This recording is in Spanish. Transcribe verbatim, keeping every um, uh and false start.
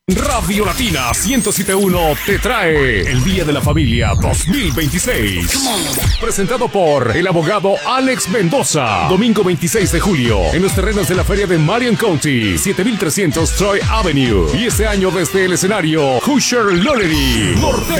Radio Latina ciento siete punto uno te trae el Día de la Familia dos mil veintiséis. Presentado por el abogado Alex Mendoza. Domingo veintiséis de julio en los terrenos de la feria de Marion County, siete mil trescientos Troy Avenue. Y este año desde el escenario Hoosier Lottery. Norte